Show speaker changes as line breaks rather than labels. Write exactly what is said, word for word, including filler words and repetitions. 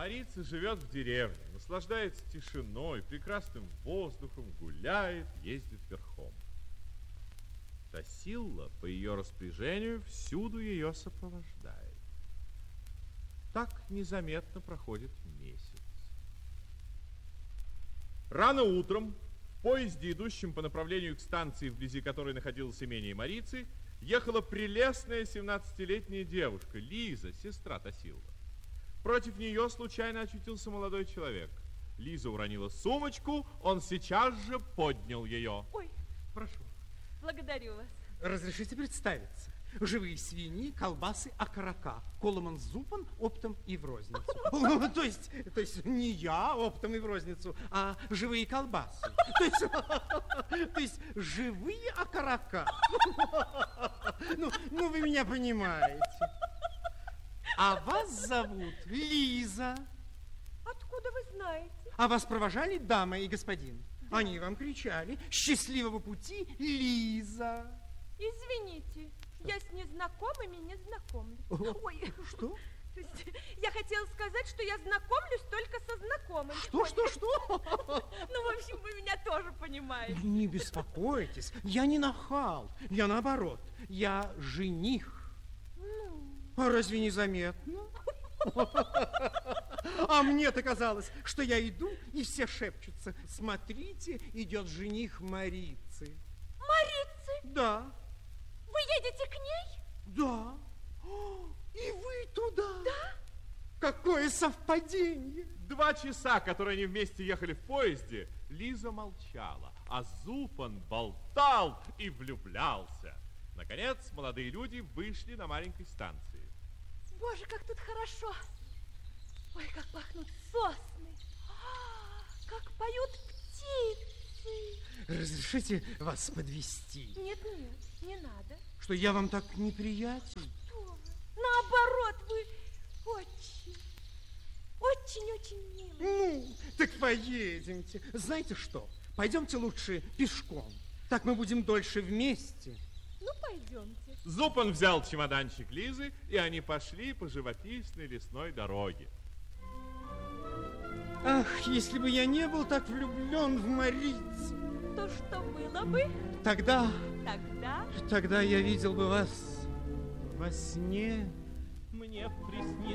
Марица живет в деревне, наслаждается тишиной, прекрасным воздухом, гуляет, ездит верхом. Тосилла по ее распоряжению всюду ее сопровождает. Так незаметно проходит месяц. Рано утром в поезде, идущем по направлению к станции, вблизи которой находилось имение Марицы, ехала прелестная семнадцатилетняя девушка, Лиза, сестра Тосиллы. Против нее случайно очутился молодой человек. Лиза уронила сумочку, он сейчас же поднял ее.
Ой,
прошу.
Благодарю вас.
Разрешите представиться. Живые свиньи, колбасы, окорока. Коломан Зупан оптом и в розницу. То есть, то есть не я оптом и в розницу, а живые колбасы. То есть, то есть живые окорока. Ну, ну, вы меня понимаете. А вас зовут Лиза.
Откуда вы знаете?
А вас провожали дама и господин? Да. Они вам кричали: счастливого пути, Лиза.
Извините, что? Я с незнакомыми не знакомлюсь. Ой,
что?
То есть, я хотела сказать, что я знакомлюсь только со знакомыми.
Что,
Ой.
что, что?
Ну, в общем, вы меня тоже понимаете.
Не беспокойтесь, я не нахал. Я наоборот, я жених.
Ну...
А разве не заметно? А мне-то казалось, что я иду, и все шепчутся: смотрите, идет жених Марицы.
Марицы?
Да.
Вы едете к ней?
Да. И вы туда?
Да.
Какое совпадение!
Два часа, которые они вместе ехали в поезде, Лиза молчала, а Зупан болтал и влюблялся. Наконец, молодые люди вышли на маленькой станции.
Боже, как тут хорошо! Ой, как пахнут сосны! А, как поют птицы!
Разрешите вас подвезти?
Нет, нет, не надо.
Что, я вам так неприятен?
Что вы? Наоборот, вы очень, очень-очень милый.
Ну, так поедемте. Знаете что? Пойдемте лучше пешком. Так мы будем дольше вместе.
Ну, пойдемте.
Зупан взял чемоданчик Лизы, и они пошли по живописной лесной дороге.
Ах, если бы я не был так влюблен в Марицу.
То что было бы?
Тогда...
Тогда?
Тогда я видел бы вас во сне.
Мне приснилось